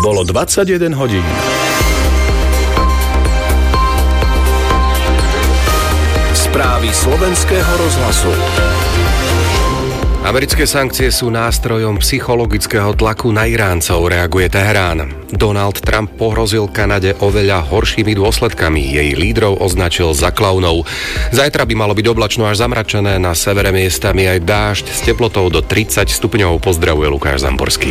Bolo 21 hodín. Správy slovenského rozhlasu. Americké sankcie sú nástrojom psychologického tlaku na Iráncov, reaguje Teherán. Donald Trump pohrozil Kanade oveľa horšími dôsledkami. Jej lídrov označil za klaunov. Zajtra by malo byť oblačno až zamračené, na severe miestami aj dážď s teplotou do 30 stupňov. Pozdravuje Lukáš Zamborský.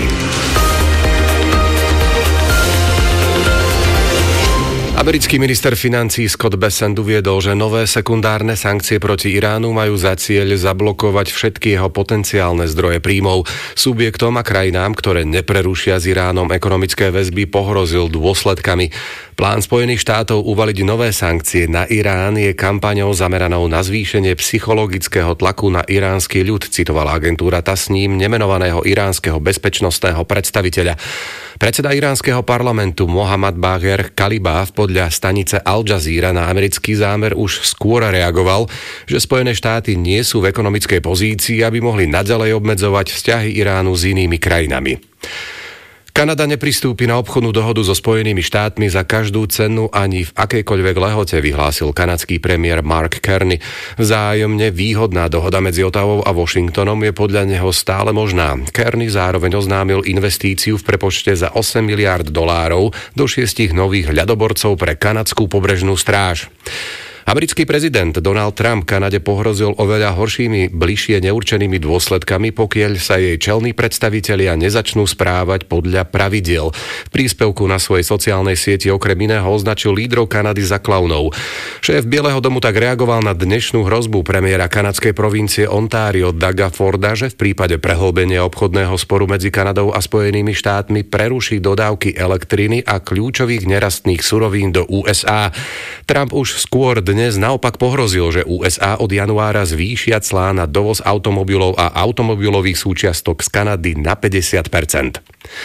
Americký minister financií Scott Bessent uviedol, že nové sekundárne sankcie proti Iránu majú za cieľ zablokovať všetky jeho potenciálne zdroje príjmov. Subjektom a krajinám, ktoré neprerušia s Iránom ekonomické väzby, pohrozil dôsledkami. Plán Spojených štátov uvaliť nové sankcie na Irán je kampaňou zameranou na zvýšenie psychologického tlaku na iránsky ľud, citovala agentúra Tasním nemenovaného iránskeho bezpečnostného predstaviteľa. Predseda iránskeho parlamentu Mohammad Bagher Kalibaf podľa stanice Al Jazeera na americký zámer už skôr reagoval, že Spojené štáty nie sú v ekonomickej pozícii, aby mohli naďalej obmedzovať vzťahy Iránu s inými krajinami. Kanada nepristúpi na obchodnú dohodu so Spojenými štátmi za každú cenu ani v akejkoľvek lehote, vyhlásil kanadský premiér Mark Carney. Vzájomne výhodná dohoda medzi Ottawou a Washingtonom je podľa neho stále možná. Carney zároveň oznámil investíciu v prepočte za $8 miliárd do 6 nových ľadoborcov pre kanadskú pobrežnú stráž. Americký prezident Donald Trump Kanade pohrozil oveľa horšími, bližšie neurčenými dôsledkami, pokiaľ sa jej čelní predstavitelia nezačnú správať podľa pravidiel. V príspevku na svojej sociálnej sieti okrem iného označil lídrov Kanady za klaunov. Šéf Bieleho domu tak reagoval na dnešnú hrozbu premiéra kanadskej provincie Ontario Douga Forda, že v prípade prehlbenia obchodného sporu medzi Kanadou a Spojenými štátmi preruší dodávky elektriny a kľúčových nerastných surovín do USA. Trump už skôr dnes naopak pohrozil, že USA od januára zvýšia clá na dovoz automobilov a automobilových súčiastok z Kanady na 50%.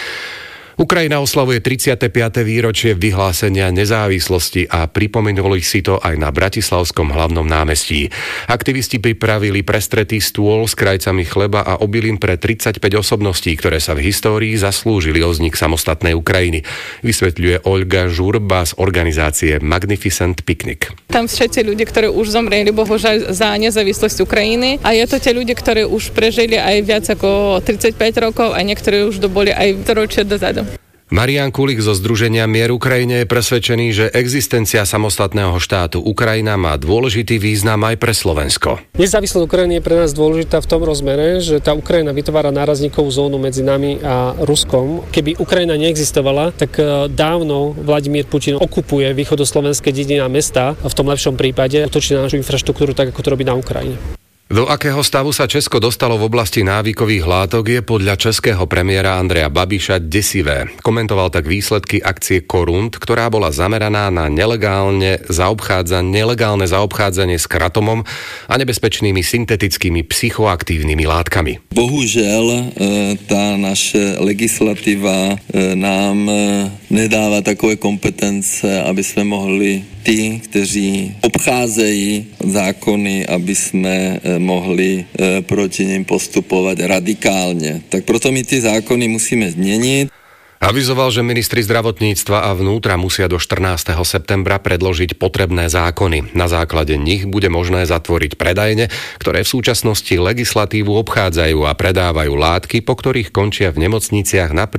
Ukrajina oslavuje 35. výročie vyhlásenia nezávislosti a pripomenuli si to aj na bratislavskom hlavnom námestí. Aktivisti pripravili prestretý stôl s krajcami chleba a obilím pre 35 osobností, ktoré sa v histórii zaslúžili o vznik samostatnej Ukrajiny. Vysvetľuje Olga Žurba z organizácie Magnificent Picnic. Tam všetci ľudia, ktorí už zomreli, bohužiaľ, za nezávislosť Ukrajiny, a je to tie ľudia, ktorí už prežili aj viac ako 35 rokov a niektorí už boli aj ročia dozadu. Marián Kulik zo Združenia Mier Ukrajine je presvedčený, že existencia samostatného štátu Ukrajina má dôležitý význam aj pre Slovensko. Nezávislosť Ukrajiny je pre nás dôležitá v tom rozmere, že tá Ukrajina vytvára nárazníkovú zónu medzi nami a Ruskom. Keby Ukrajina neexistovala, tak dávno Vladimír Putin okupuje východoslovenské dediny a mesta, v tom lepšom prípade útočí na našu infraštruktúru tak, ako to robí na Ukrajine. Do akého stavu sa Česko dostalo v oblasti návykových látok je podľa českého premiéra Andreja Babiša desivé. Komentoval tak výsledky akcie Korund, ktorá bola zameraná na nelegálne zaobchádzanie s kratomom a nebezpečnými syntetickými psychoaktívnymi látkami. Bohužel tá naše legislatíva nám nedáva takové kompetence, aby sme mohli tí, kteří obcházejí zákony, aby sme mohli proti nim postupovať radikálne. Tak proto my tie zákony musíme zmeniť. Avizoval, že ministri zdravotníctva a vnútra musia do 14. septembra predložiť potrebné zákony. Na základe nich bude možné zatvoriť predajne, ktoré v súčasnosti legislatívu obchádzajú a predávajú látky, po ktorých končia v nemocniciach napríklad